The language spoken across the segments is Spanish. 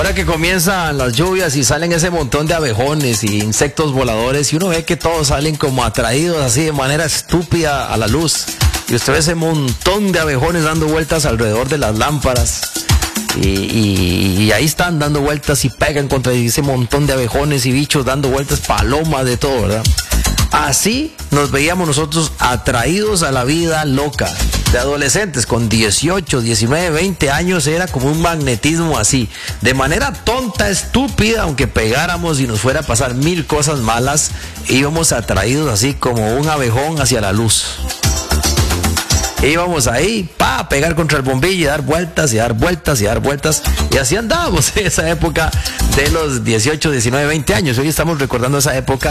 Ahora que comienzan las lluvias y salen ese montón de abejones y insectos voladores y uno ve que todos salen como atraídos así de manera estúpida a la luz. Y usted ve ese montón de abejones dando vueltas alrededor de las lámparas. Y ahí están dando vueltas y pegan contra ese montón de abejones y bichos dando vueltas, palomas, de todo, ¿verdad? Así nos veíamos nosotros atraídos a la vida loca de adolescentes con 18, 19, 20 años. Era como un magnetismo así, de manera tonta, estúpida, aunque pegáramos y nos fuera a pasar mil cosas malas, íbamos atraídos así como un abejón hacia la luz. Íbamos ahí, a pegar contra el bombillo y dar vueltas y dar vueltas y dar vueltas. Y así andábamos en esa época de los 18, 19, 20 años. Hoy estamos recordando esa época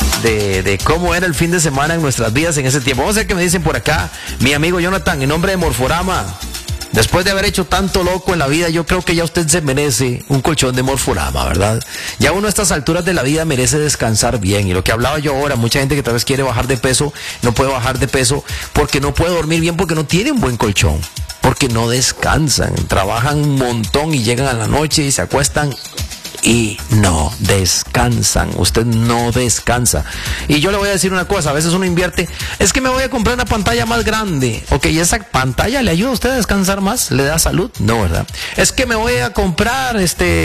de cómo era el fin de semana en nuestras vidas en ese tiempo. Vamos a ver qué me dicen por acá. Mi amigo Jonathan, en nombre de Morforama. Después de haber hecho tanto loco en la vida, yo creo que ya usted se merece un colchón de Morforama, ¿verdad? Ya uno a estas alturas de la vida merece descansar bien. Y lo que hablaba yo ahora, mucha gente que tal vez quiere bajar de peso, no puede bajar de peso porque no puede dormir bien, porque no tiene un buen colchón, porque no descansan, trabajan un montón y llegan a la noche y se acuestan y no descansan. Usted no descansa. Y yo le voy a decir una cosa, a veces uno invierte, es que me voy a comprar una pantalla más grande. Ok, ¿y esa pantalla le ayuda a usted a descansar más? ¿Le da salud? No, ¿verdad? Es que me voy a comprar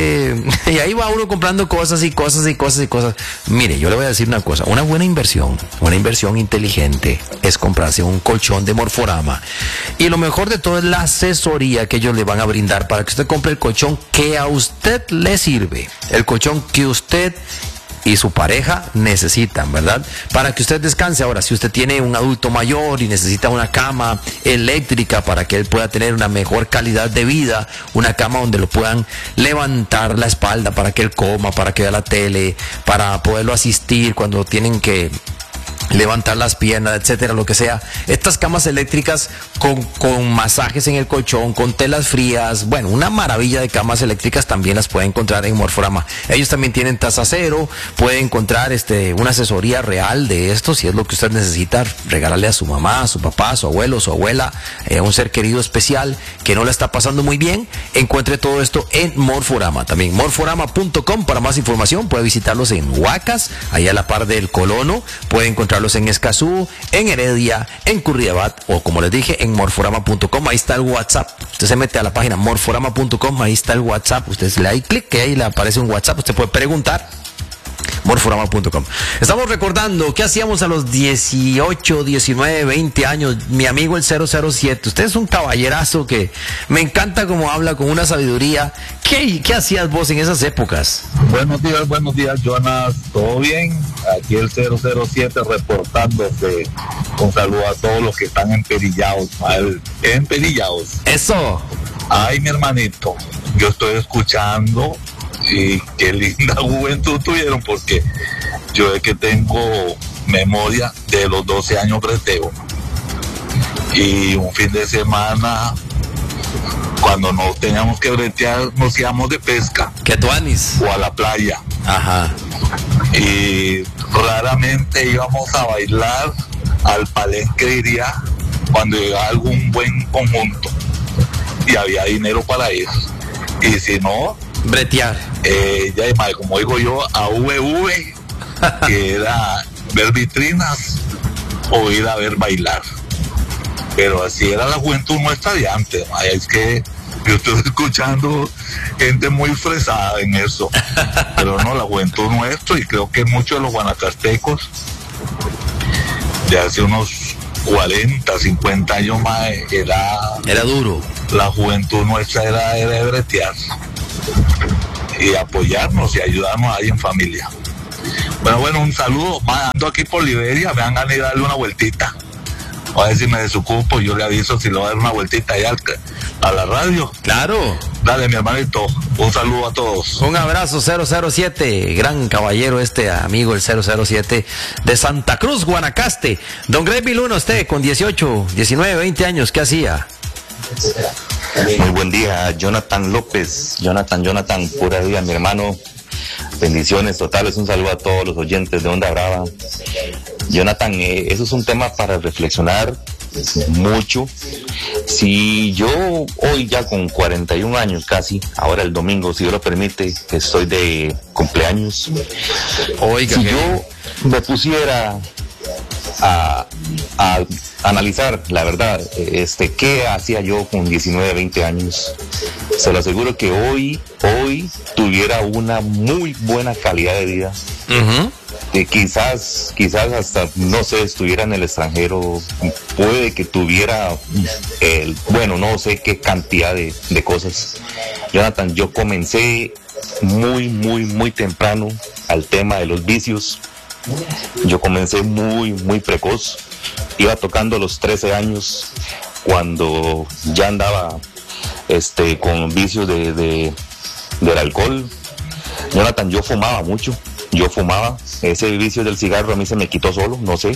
y ahí va uno comprando cosas y cosas y cosas y cosas. Mire, yo le voy a decir una cosa, una buena inversión inteligente es comprarse un colchón de Morforama. Y lo mejor de todo es la asesoría que ellos le van a brindar para que usted compre el colchón que a usted le sirve. El colchón que usted y su pareja necesitan, ¿verdad? Para que usted descanse. Ahora, si usted tiene un adulto mayor y necesita una cama eléctrica para que él pueda tener una mejor calidad de vida, una cama donde lo puedan levantar la espalda para que él coma, para que vea la tele, para poderlo asistir cuando tienen que levantar las piernas, etcétera, lo que sea. Estas camas eléctricas con masajes en el colchón, con telas frías, bueno, una maravilla de camas eléctricas también las puede encontrar en Morforama. Ellos también tienen tasa cero, puede encontrar una asesoría real de esto, si es lo que usted necesita, regalarle a su mamá, a su papá, a su abuelo, a su abuela, a un ser querido especial que no la está pasando muy bien. Encuentre todo esto en Morforama. También morforama.com para más información. Puede visitarlos en Huacas, allá a la par del Colono, puede encontrarlos en Escazú, en Heredia, en Curridabat, o como les dije, en morforama.com. Ahí está el WhatsApp. Usted se mete a la página morforama.com, ahí está el WhatsApp. Usted le da clic, que ahí le aparece un WhatsApp. Usted puede preguntar. Morforama.com. Estamos recordando qué hacíamos a los 18, 19, 20 años. Mi amigo el 007. Usted es un caballerazo que me encanta cómo habla con una sabiduría. ¿Qué hacías vos en esas épocas? Buenos días, Jonas. ¿Todo bien? Aquí el 007 reportándose. Un saludo a todos los que están emperillados. Emperillados. Eso. Ay, mi hermanito, yo estoy escuchando y qué linda juventud tuvieron, porque yo es que tengo memoria de los 12 años breteo. Y un fin de semana, cuando no teníamos que bretear, nos íbamos de pesca. ¿Qué tuanis? O a la playa. Ajá. Y raramente íbamos a bailar al palenque, diría, cuando llegaba algún buen conjunto y había dinero para eso. Y si no, bretear. Ya, como digo yo, a VV, que era ver vitrinas o ir a ver bailar. Pero así era la juventud nuestra de antes. Es que yo estoy escuchando gente muy fresada en eso. Pero no, la juventud nuestra, y creo que muchos de los guanacastecos de hace unos 40, 50 años más, era duro. La juventud nuestra era de bretear y apoyarnos y ayudarnos ahí en familia. Bueno, un saludo. Ando aquí por Liberia, me van a ir a darle una vueltita. A ver si me desocupo, yo le aviso si le voy a dar una vueltita allá a la radio. Claro. Dale, mi hermanito, un saludo a todos. Un abrazo, 007, gran caballero amigo el 007 de Santa Cruz, Guanacaste. Don Greville Luna, usted con 18, 19, 20 años, ¿qué hacía? Muy buen día, Jonathan López. Jonathan, pura vida, mi hermano. Bendiciones totales, un saludo a todos los oyentes de Onda Brava. Jonathan, eso es un tema para reflexionar mucho. Si yo hoy ya con 41 años casi, ahora el domingo, si Dios lo permite, estoy de cumpleaños. Oiga, si yo me pusiera a analizar, la verdad, qué hacía yo con 19, 20 años, se lo aseguro que hoy tuviera una muy buena calidad de vida. Uh-huh. Quizás hasta, no sé, estuviera en el extranjero, puede que tuviera, no sé qué cantidad de cosas. Jonathan, yo comencé muy temprano al tema de los vicios. Yo comencé muy precoz, iba tocando a los 13 años, cuando ya andaba con vicios del alcohol. Jonathan, yo fumaba mucho. Ese vicio del cigarro a mí se me quitó solo, no sé.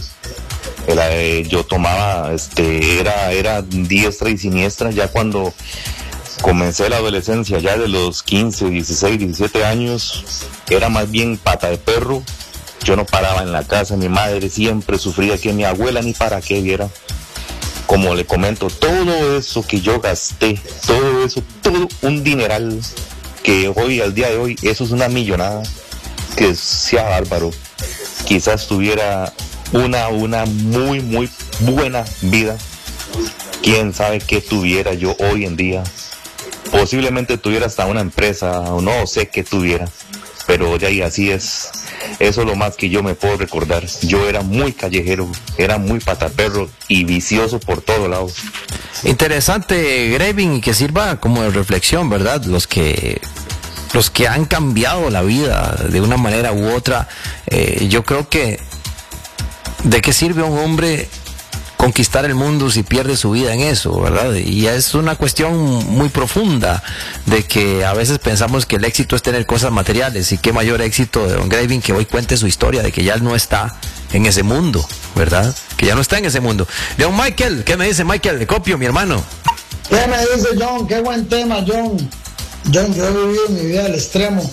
Yo tomaba, era diestra y siniestra. Ya cuando comencé la adolescencia, ya de los 15, 16, 17 años, era más bien pata de perro. Yo no paraba en la casa, mi madre siempre sufría, que mi abuela ni para qué viera. Como le comento, todo eso que yo gasté, todo un dineral, que hoy, al día de hoy, eso es una millonada. Que sea bárbaro, quizás tuviera una muy buena vida. Quién sabe qué tuviera yo hoy en día. Posiblemente tuviera hasta una empresa, o no sé qué tuviera, pero ya, y así es. Eso es lo más que yo me puedo recordar. Yo era muy callejero, era muy pataperro y vicioso por todos lados. Interesante, Grevin, y que sirva como de reflexión, ¿verdad? Los que han cambiado la vida de una manera u otra. Yo creo que ¿de qué sirve a un hombre conquistar el mundo si pierde su vida en eso, verdad? Y es una cuestión muy profunda, de que a veces pensamos que el éxito es tener cosas materiales, y qué mayor éxito de don Grevin que hoy cuente su historia de que ya no está en ese mundo, ¿verdad? Que ya no está en ese mundo. Don Michael, ¿qué me dice Michael? Le copio, mi hermano. ¿Qué me dice John? Qué buen tema, John. Yo he vivido mi vida al extremo,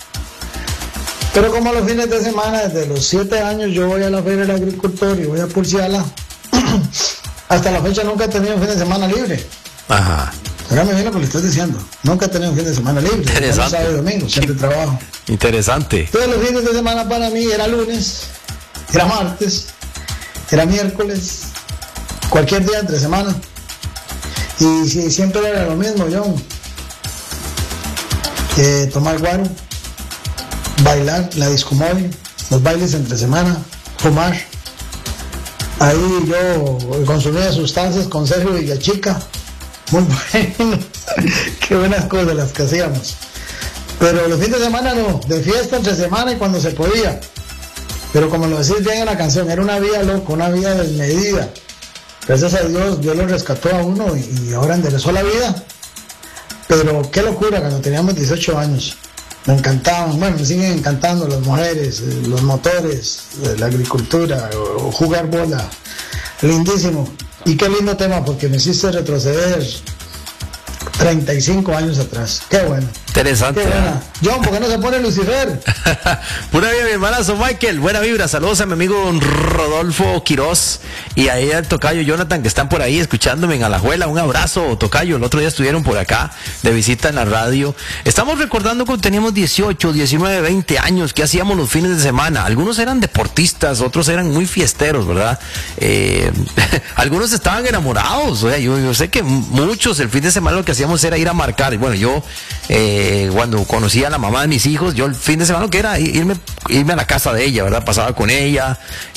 pero como los fines de semana, desde los 7 años, yo voy a la Feria del Agricultor y voy a Pulciala. Hasta la fecha nunca he tenido un fin de semana libre. Ajá. Ahora me viene lo que le estoy diciendo. Nunca he tenido un fin de semana libre. Interesante. Sábado y domingo, siempre trabajo. Interesante. Todos los fines de semana para mí era lunes, era martes, era miércoles, cualquier día entre semana. Y siempre era lo mismo, John. Tomar guaro, bailar, la disco móvil, los bailes entre semana, fumar. Ahí yo consumía sustancias con Sergio Villachica, muy bueno, qué buenas cosas las que hacíamos. Pero los fines de semana no, de fiesta entre semana y cuando se podía. Pero como lo decís bien en la canción, era una vida loca, una vida desmedida. Gracias a Dios, Dios lo rescató a uno y ahora enderezó la vida. Pero qué locura cuando teníamos 18 años. Me encantaban, bueno, me siguen encantando las mujeres, los motores, la agricultura, o jugar bola. Lindísimo. Y qué lindo tema, porque me hiciste retroceder 35 años atrás. Qué bueno. Interesante. Qué buena. John, ¿por qué no se pone Lucifer? Pura vida, mi hermanazo Michael. Buena vibra. Saludos a mi amigo don Rodolfo Quiroz y ahí al tocayo Jonathan, que están por ahí escuchándome en Alajuela. Un abrazo, tocayo. El otro día estuvieron por acá de visita en la radio. Estamos recordando cuando teníamos 18, 19, 20 años, qué hacíamos los fines de semana. Algunos eran deportistas, otros eran muy fiesteros, ¿verdad? Algunos estaban enamorados. O sea, yo sé que muchos el fin de semana lo que hacíamos era ir a marcar. Y bueno, yo cuando conocí a la mamá de mis hijos, yo el fin de semana lo que era irme a la casa de ella, ¿verdad? Pasaba con ella,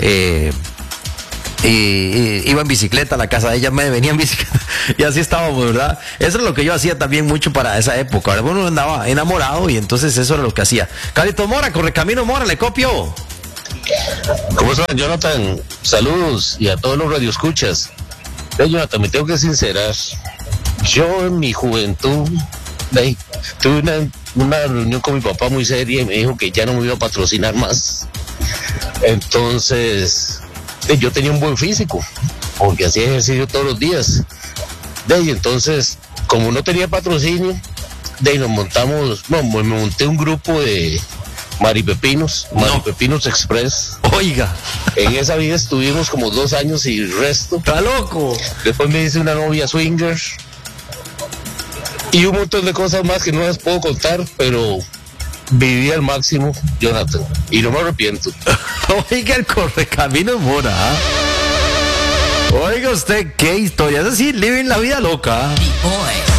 iba en bicicleta a la casa de ella, me venía en bicicleta y así estábamos, ¿verdad? Eso es lo que yo hacía también mucho para esa época. Ahora uno andaba enamorado y entonces eso era lo que hacía. Carlitos Mora, Correcamino Mora, le copio. ¿Cómo están, Jonathan? Saludos y a todos los radioescuchas. Jonathan, me tengo que sincerar. Yo en mi juventud tuve una reunión con mi papá muy seria y me dijo que ya no me iba a patrocinar más. Entonces, yo tenía un buen físico, porque hacía ejercicio todos los días. Y entonces, como no tenía patrocinio, nos montamos, me monté un grupo de Maripepinos Express. Oiga. En esa vida estuvimos como 2 años y resto. ¡Está loco! Después me hice una novia swinger. Y un montón de cosas más que no les puedo contar, pero viví al máximo, Jonathan. Y no me arrepiento. Oiga, el Correcaminos Mora. Oiga usted, qué historia. Es así, living la vida loca. The Boys.